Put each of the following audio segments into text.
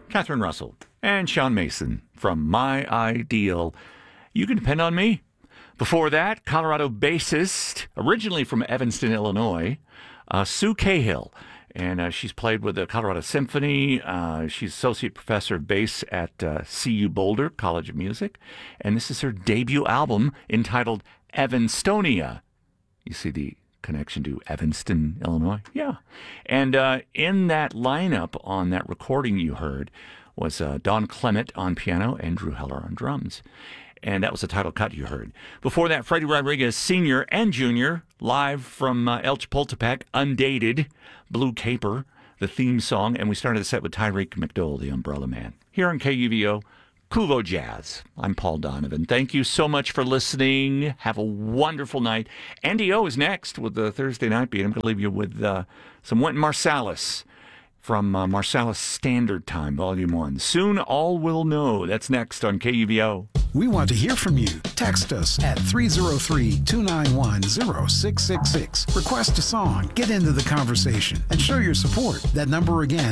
Catherine Russell, and Sean Mason from My Ideal. You Can Depend on Me. Before that, Colorado bassist, originally from Evanston, Illinois, Sue Cahill. And she's played with the Colorado Symphony. She's associate professor of bass at CU Boulder College of Music. And this is her debut album entitled Evanstonia. You see the connection to Evanston, Illinois? Yeah. And in that lineup on that recording you heard was Don Clement on piano and Drew Heller on drums. And that was the title cut you heard. Before that, Freddie Rodriguez Sr. and Jr., live from El Chapultepec, Undated, Blue Caper, the theme song. And we started the set with Tyreek McDowell, the Umbrella Man. Here on KUVO, Kuvo Jazz. I'm Paul Donovan. Thank you so much for listening. Have a wonderful night. Andy O is next with the Thursday Night Beat. I'm going to leave you with some Wynton Marsalis from Marsalis Standard Time, Volume 1. Soon all will know. That's next on KUVO. We want to hear from you. Text us at 303-291-0666. Request a song, get into the conversation, and show your support. That number again,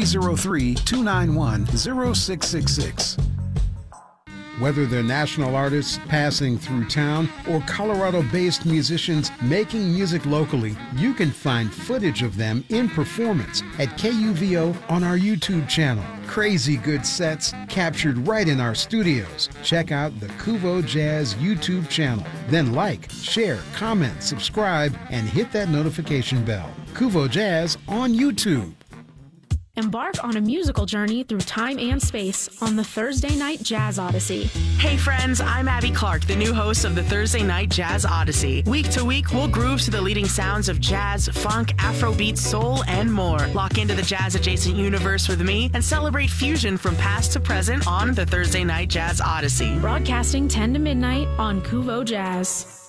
303-291-0666. Whether they're national artists passing through town or Colorado-based musicians making music locally, you can find footage of them in performance at KUVO on our YouTube channel. Crazy good sets captured right in our studios. Check out the Kuvo Jazz YouTube channel. Then like, share, comment, subscribe, and hit that notification bell. Kuvo Jazz on YouTube. Embark on a musical journey through time and space on the Thursday Night Jazz Odyssey. Hey friends, I'm Abby Clark, the new host of the Thursday Night Jazz Odyssey. Week to week, we'll groove to the leading sounds of jazz, funk, Afrobeat, soul, and more. Lock into the jazz-adjacent universe with me and celebrate fusion from past to present on the Thursday Night Jazz Odyssey. Broadcasting 10 to midnight on Kuvo Jazz.